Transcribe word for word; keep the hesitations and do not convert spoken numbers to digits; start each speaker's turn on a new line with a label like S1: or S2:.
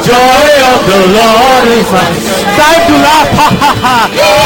S1: joy of the Lord is my. Time to laugh.